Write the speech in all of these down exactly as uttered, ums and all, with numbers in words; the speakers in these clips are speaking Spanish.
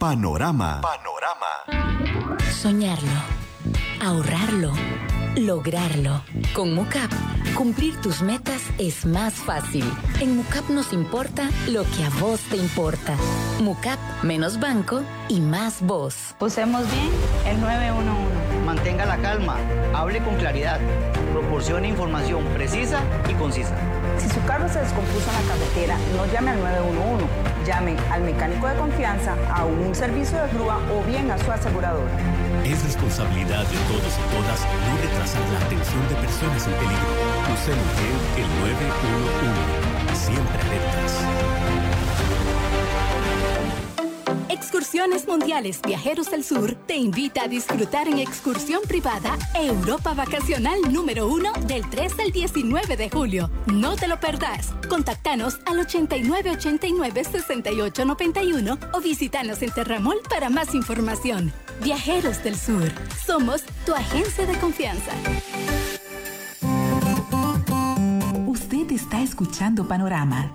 Panorama. Panorama. Soñarlo, ahorrarlo, lograrlo. Con MUCAP, cumplir tus metas es más fácil. En MUCAP nos importa lo que a vos te importa. MUCAP, menos banco y más voz. Usemos bien el nueve uno uno. Mantenga la calma, hable con claridad, proporcione información precisa y concisa. Si su carro se descompuso en la carretera, no llame al nueve uno uno. Llame al mecánico de confianza, a un servicio de grúa o bien a su aseguradora. Es responsabilidad de todos y todas no retrasar la atención de personas en peligro. Usemos bien el nueve uno uno. Siempre alertas. Excursiones Mundiales Viajeros del Sur te invita a disfrutar en excursión privada Europa Vacacional número uno del tres al diecinueve de julio. No te lo perdás. Contactanos al ochenta y nueve ochenta y nueve sesenta y ocho noventa y uno o visítanos en Terramol para más información. Viajeros del Sur. Somos tu agencia de confianza. Usted está escuchando Panorama.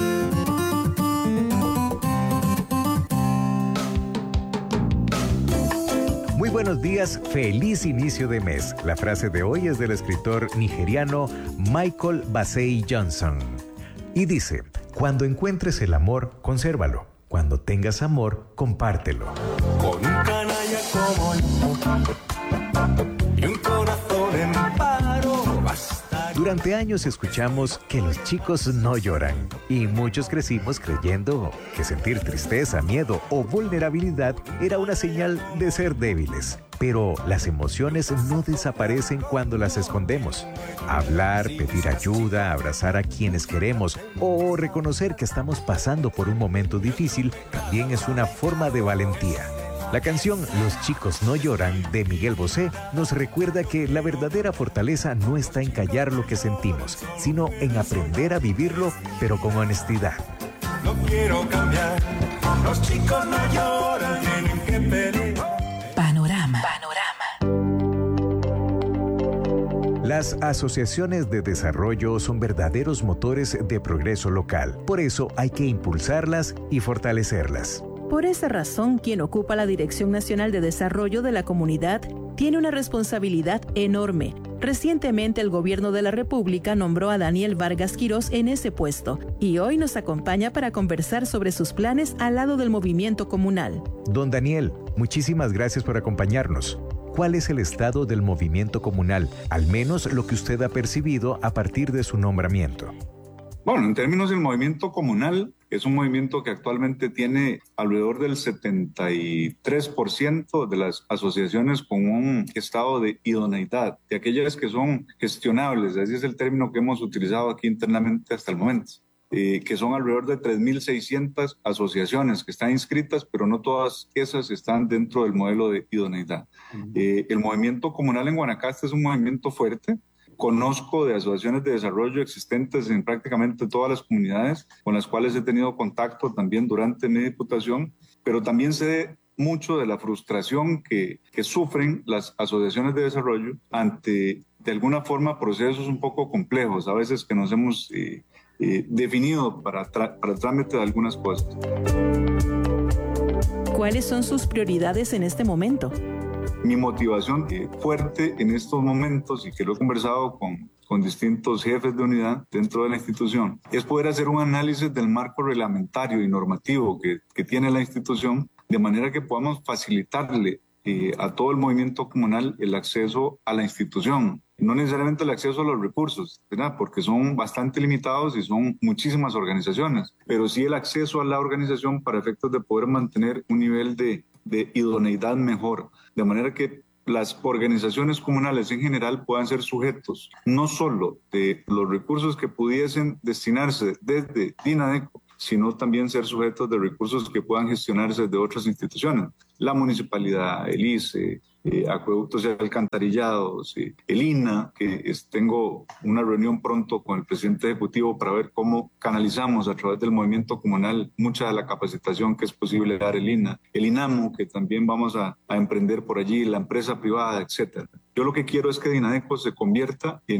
Muy buenos días, feliz inicio de mes. La frase de hoy es del escritor nigeriano Michael Bassey Johnson. Y dice, cuando encuentres el amor, consérvalo. Cuando tengas amor, compártelo. Con un canalla como yo y un corazón en paro, basta. Durante años escuchamos que los chicos no lloran y muchos crecimos creyendo que sentir tristeza, miedo o vulnerabilidad era una señal de ser débiles. Pero las emociones no desaparecen cuando las escondemos. Hablar, pedir ayuda, abrazar a quienes queremos o reconocer que estamos pasando por un momento difícil también es una forma de valentía. La canción Los chicos no lloran de Miguel Bosé nos recuerda que la verdadera fortaleza no está en callar lo que sentimos, sino en aprender a vivirlo, pero con honestidad. No quiero cambiar, los chicos no lloran, tienen que pelear. Panorama. Panorama. Las asociaciones de desarrollo son verdaderos motores de progreso local. Por eso hay que impulsarlas y fortalecerlas. Por esa razón, quien ocupa la Dirección Nacional de Desarrollo de la Comunidad tiene una responsabilidad enorme. Recientemente el Gobierno de la República nombró a Daniel Vargas Quirós en ese puesto y hoy nos acompaña para conversar sobre sus planes al lado del movimiento comunal. Don Daniel, muchísimas gracias por acompañarnos. ¿Cuál es el estado del movimiento comunal? Al menos lo que usted ha percibido a partir de su nombramiento. Bueno, en términos del movimiento comunal, es un movimiento que actualmente tiene alrededor del setenta y tres por ciento de las asociaciones con un estado de idoneidad, de aquellas que son gestionables, ese es el término que hemos utilizado aquí internamente hasta el momento, eh, que son alrededor de tres mil seiscientas asociaciones que están inscritas, pero no todas esas están dentro del modelo de idoneidad. Uh-huh. Eh, el movimiento comunal en Guanacaste es un movimiento fuerte. Conozco de asociaciones de desarrollo existentes en prácticamente todas las comunidades con las cuales he tenido contacto también durante mi diputación, pero también sé mucho de la frustración que, que sufren las asociaciones de desarrollo ante, de alguna forma, procesos un poco complejos, a veces que nos hemos eh, eh, definido para, tra- para trámite de algunas cosas. ¿Cuáles son sus prioridades en este momento? Mi motivación eh, fuerte en estos momentos, y que lo he conversado con, con distintos jefes de unidad dentro de la institución, es poder hacer un análisis del marco reglamentario y normativo que, que tiene la institución, de manera que podamos facilitarle eh, a todo el movimiento comunal el acceso a la institución. No necesariamente el acceso a los recursos, ¿verdad? Porque son bastante limitados y son muchísimas organizaciones, pero sí el acceso a la organización para efectos de poder mantener un nivel de, de idoneidad mejor, de manera que las organizaciones comunales en general puedan ser sujetos no solo de los recursos que pudiesen destinarse desde DINADECO, sino también ser sujetos de recursos que puedan gestionarse de otras instituciones, la municipalidad, el I C E, eh, acueductos y alcantarillados, eh, el I N A, que es, tengo una reunión pronto con el presidente ejecutivo para ver cómo canalizamos a través del movimiento comunal mucha de la capacitación que es posible dar el I N A, el INAMO, que también vamos a, a emprender por allí, la empresa privada, etcétera. Yo lo que quiero es que DINADECO se convierta en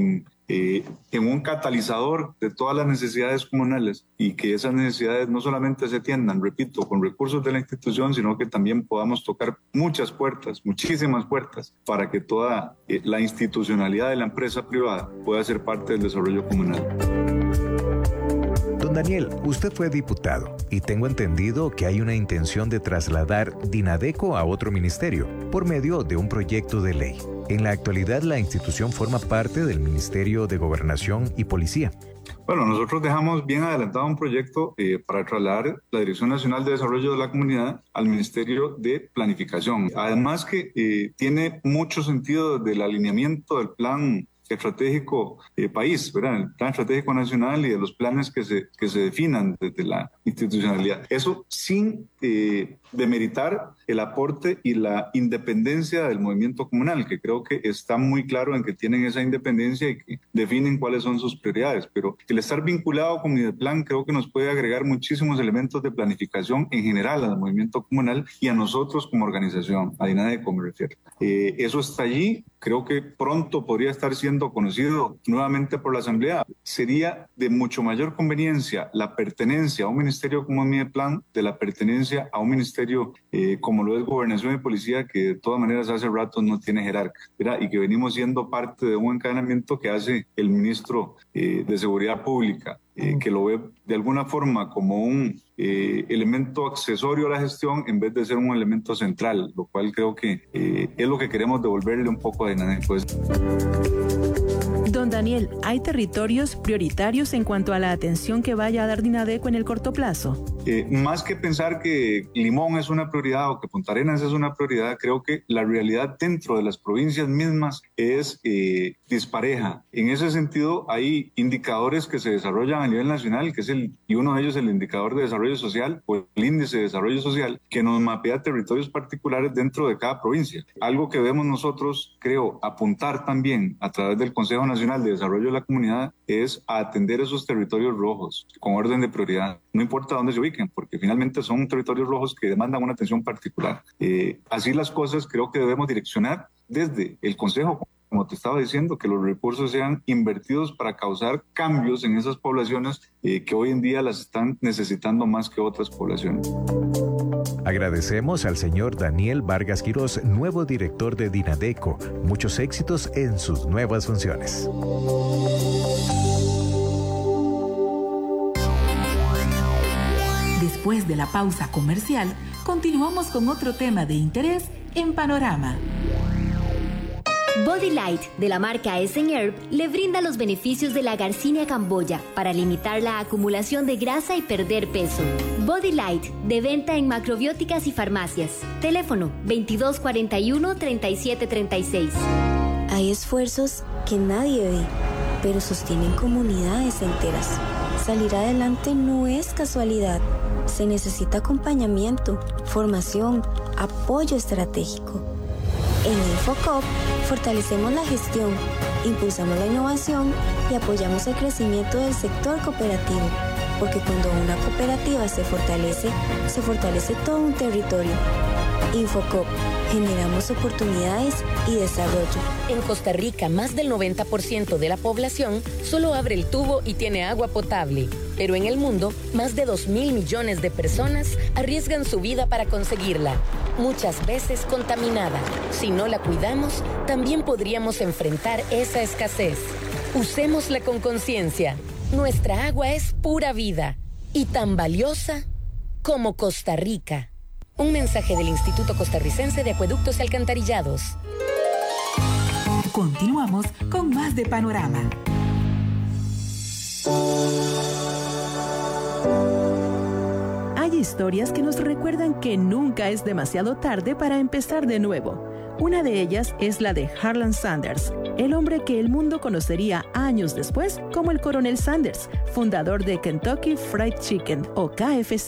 eh, en un catalizador de todas las necesidades comunales y que esas necesidades no solamente se atiendan, repito, con recursos de la institución, sino que también podamos tocar muchas puertas, muchísimas puertas, para que toda eh, la institucionalidad de la empresa privada pueda ser parte del desarrollo comunal. Don Daniel, usted fue diputado y tengo entendido que hay una intención de trasladar Dinadeco a otro ministerio por medio de un proyecto de ley. En la actualidad, la institución forma parte del Ministerio de Gobernación y Policía. Bueno, nosotros dejamos bien adelantado un proyecto eh, para trasladar la Dirección Nacional de Desarrollo de la Comunidad al Ministerio de Planificación. Además que eh, tiene mucho sentido del alineamiento del plan estratégico eh, país, ¿verdad? El plan estratégico nacional y de los planes que se, que se definan desde la institucionalidad. Eso sin eh, demeritar el aporte y la independencia del movimiento comunal, que creo que está muy claro en que tienen esa independencia y que definen cuáles son sus prioridades. Pero el estar vinculado con Mideplan creo que nos puede agregar muchísimos elementos de planificación en general al movimiento comunal y a nosotros como organización, a Dinadeco me refiero. Eh, eso está allí. Creo que pronto podría estar siendo conocido nuevamente por la Asamblea. Sería de mucho mayor conveniencia la pertenencia a un ministerio como Mideplan de la pertenencia a un ministerio eh, como lo es Gobernación y Policía, que de todas maneras hace rato no tiene jerarca, ¿verdad? Y que venimos siendo parte de un encadenamiento que hace el ministro eh, de Seguridad Pública, eh, que lo ve de alguna forma como un eh, elemento accesorio a la gestión en vez de ser un elemento central, lo cual creo que eh, es lo que queremos devolverle un poco de Dinadeco. Don Daniel, ¿hay territorios prioritarios en cuanto a la atención que vaya a dar Dinadeco en el corto plazo? Eh, más que pensar que Limón es una prioridad o que Punta Arenas es una prioridad, creo que la realidad dentro de las provincias mismas es eh, dispareja. En ese sentido, hay indicadores que se desarrollan a nivel nacional, que es el, y uno de ellos el indicador de desarrollo social o el índice de desarrollo social, que nos mapea territorios particulares dentro de cada provincia. Algo que debemos nosotros, creo, apuntar también a través del Consejo Nacional de Desarrollo de la Comunidad es a atender esos territorios rojos con orden de prioridad. No importa dónde se ubiquen, porque finalmente son territorios rojos que demandan una atención particular. Eh, así las cosas creo que debemos direccionar desde el Consejo, como te estaba diciendo, que los recursos sean invertidos para causar cambios en esas poblaciones eh, que hoy en día las están necesitando más que otras poblaciones. Agradecemos al señor Daniel Vargas Quirós, nuevo director de Dinadeco. Muchos éxitos en sus nuevas funciones. Después de la pausa comercial, continuamos con otro tema de interés en Panorama. Body Light, de la marca Essen Herb, le brinda los beneficios de la Garcinia camboya para limitar la acumulación de grasa y perder peso. Body Light, de venta en macrobióticas y farmacias. Teléfono veintidós cuarenta y uno, treinta y siete treinta y seis. Hay esfuerzos que nadie ve, pero sostienen comunidades enteras. Salir adelante no es casualidad. Se necesita acompañamiento, formación, apoyo estratégico. En Infocop fortalecemos la gestión, impulsamos la innovación y apoyamos el crecimiento del sector cooperativo, porque cuando una cooperativa se fortalece, se fortalece todo un territorio. Infocop, generamos oportunidades y desarrollo. En Costa Rica, más del noventa por ciento de la población solo abre el tubo y tiene agua potable. Pero en el mundo, más de dos mil millones de personas arriesgan su vida para conseguirla, muchas veces contaminada. Si no la cuidamos, también podríamos enfrentar esa escasez. Usémosla con conciencia. Nuestra agua es pura vida y tan valiosa como Costa Rica. Un mensaje del Instituto Costarricense de Acueductos y Alcantarillados. Continuamos con más de Panorama. Hay historias que nos recuerdan que nunca es demasiado tarde para empezar de nuevo. Una de ellas es la de Harlan Sanders, el hombre que el mundo conocería años después como el Coronel Sanders, fundador de Kentucky Fried Chicken o K F C.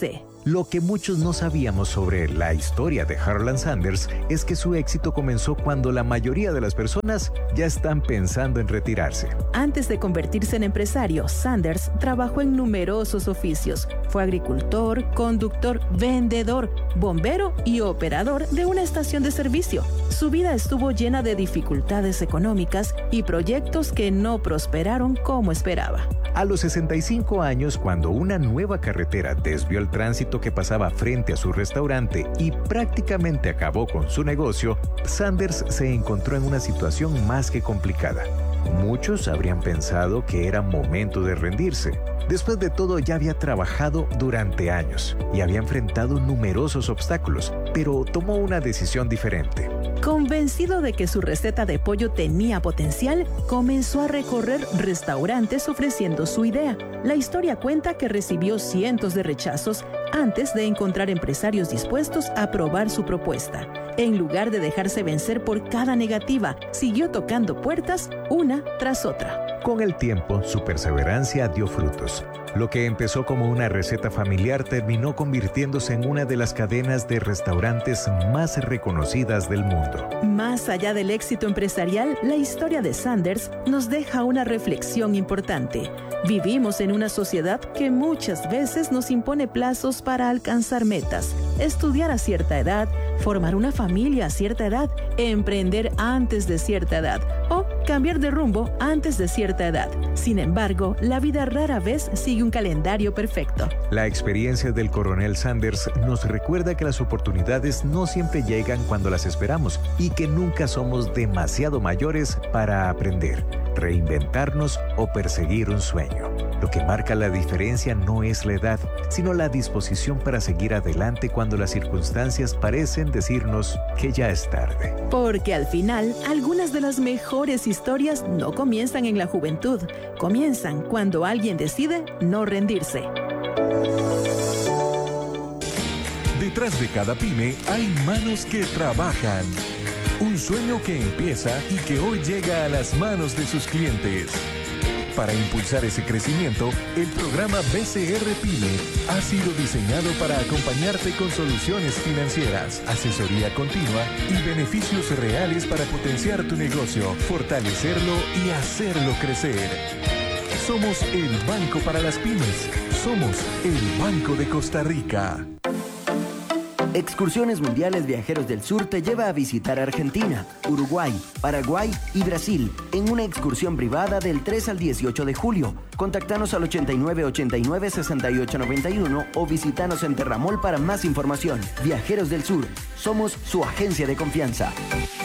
Lo que muchos no sabíamos sobre la historia de Harlan Sanders es que su éxito comenzó cuando la mayoría de las personas ya están pensando en retirarse. Antes de convertirse en empresario, Sanders trabajó en numerosos oficios. Fue agricultor, conductor, vendedor, bombero y operador de una estación de servicio. Su vida estuvo llena de dificultades económicas y proyectos que no prosperaron como esperaba. A los sesenta y cinco años, cuando una nueva carretera desvió el tránsito que pasaba frente a su restaurante y prácticamente acabó con su negocio, Sanders se encontró en una situación más que complicada. Muchos habrían pensado que era momento de rendirse. Después de todo, ya había trabajado durante años y había enfrentado numerosos obstáculos, pero tomó una decisión diferente. Convencido de que su receta de pollo tenía potencial, comenzó a recorrer restaurantes ofreciendo su idea. La historia cuenta que recibió cientos de rechazos antes de encontrar empresarios dispuestos a probar su propuesta. En lugar de dejarse vencer por cada negativa, siguió tocando puertas una tras otra. Con el tiempo, su perseverancia dio frutos. Lo que empezó como una receta familiar terminó convirtiéndose en una de las cadenas de restaurantes más reconocidas del mundo. Más allá del éxito empresarial, la historia de Sanders nos deja una reflexión importante. Vivimos en una sociedad que muchas veces nos impone plazos para alcanzar metas. Estudiar a cierta edad, formar una familia a cierta edad, emprender antes de cierta edad o cambiar de rumbo antes de cierta edad. Sin embargo, la vida rara vez sigue un calendario perfecto. La experiencia del coronel Sanders nos recuerda que las oportunidades no siempre llegan cuando las esperamos y que nunca somos demasiado mayores para aprender, reinventarnos o perseguir un sueño. Lo que marca la diferencia no es la edad, sino la disposición para seguir adelante cuando las circunstancias parecen decirnos que ya es tarde. Porque al final, algunas de las mejores historias no comienzan en la juventud, comienzan cuando alguien decide no rendirse. Detrás de cada pyme hay manos que trabajan. Un sueño que empieza y que hoy llega a las manos de sus clientes. Para impulsar ese crecimiento, el programa B C R Pyme ha sido diseñado para acompañarte con soluciones financieras, asesoría continua y beneficios reales para potenciar tu negocio, fortalecerlo y hacerlo crecer. Somos el Banco para las Pymes. Somos el Banco de Costa Rica. Excursiones Mundiales Viajeros del Sur te lleva a visitar Argentina, Uruguay, Paraguay y Brasil en una excursión privada del tres al dieciocho de julio. Contactanos al ochenta y nueve, ochenta y nueve, sesenta y ocho noventa y uno o visítanos en Terramol para más información. Viajeros del Sur, somos su agencia de confianza.